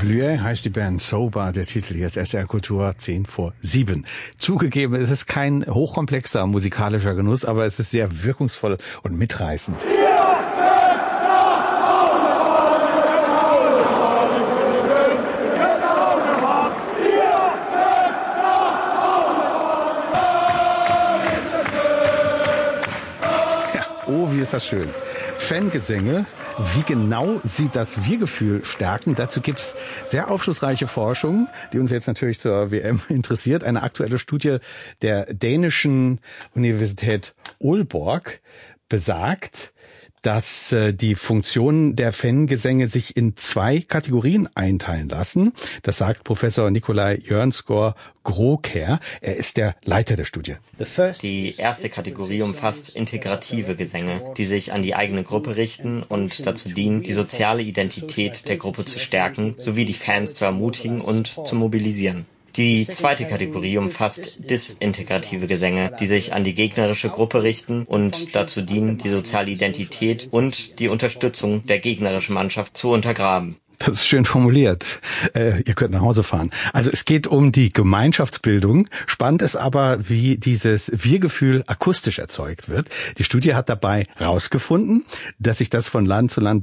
Bluet heißt die Band, Sober, der Titel hier ist SR Kultur 10 vor 7. Zugegeben, es ist kein hochkomplexer musikalischer Genuss, aber es ist sehr wirkungsvoll und mitreißend. Oh, wie ist das schön. Fangesänge, wie genau sie das Wir-Gefühl stärken, dazu gibt es sehr aufschlussreiche Forschung, die uns jetzt natürlich zur WM interessiert. Eine aktuelle Studie der dänischen Universität Aalborg besagt, dass die Funktionen der Fangesänge sich in 2 Kategorien einteilen lassen. Das sagt Professor Nikolai Jørnsgaard-Graakjær. Er ist der Leiter der Studie. Die erste Kategorie umfasst integrative Gesänge, die sich an die eigene Gruppe richten und dazu dienen, die soziale Identität der Gruppe zu stärken, sowie die Fans zu ermutigen und zu mobilisieren. Die zweite Kategorie umfasst disintegrative Gesänge, die sich an die gegnerische Gruppe richten und dazu dienen, die soziale Identität und die Unterstützung der gegnerischen Mannschaft zu untergraben. Das ist schön formuliert. Ihr könnt nach Hause fahren. Also es geht um die Gemeinschaftsbildung. Spannend ist aber, wie dieses Wir-Gefühl akustisch erzeugt wird. Die Studie hat dabei herausgefunden, dass sich das von Land zu Land